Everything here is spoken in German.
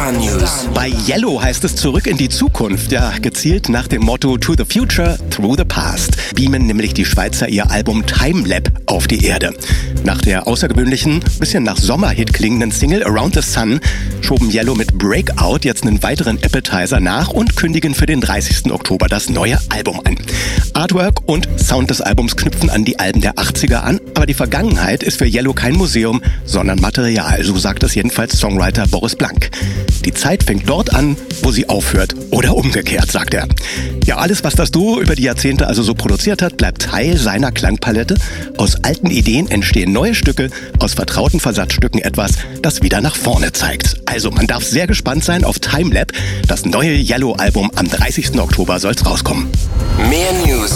Star News. Bei Yellow heißt es zurück in die Zukunft, ja, gezielt nach dem Motto To the Future, Through the Past. Beamen nämlich die Schweizer ihr Album Timelap auf die Erde. Nach der außergewöhnlichen, bisschen nach Sommerhit klingenden Single Around the Sun schoben Yellow mit Breakout jetzt einen weiteren Appetizer nach und kündigen für den 30. Oktober das neue Album an. Artwork und Sound des Albums knüpfen an die Alben der 80er an, aber die Vergangenheit ist für Yellow kein Museum, sondern Material, so sagt es jedenfalls Songwriter Boris Blank. Die Zeit fängt dort an, wo sie aufhört oder umgekehrt, sagt er. Ja, alles, was das Duo über die Jahrzehnte also so produziert hat, bleibt Teil seiner Klangpalette. Aus alten Ideen entstehen neue Stücke, aus vertrauten Versatzstücken etwas, das wieder nach vorne zeigt. Also man darf sehr gespannt sein auf Timelap. Das neue Yellow-Album am 30. Oktober soll's rauskommen. Mehr News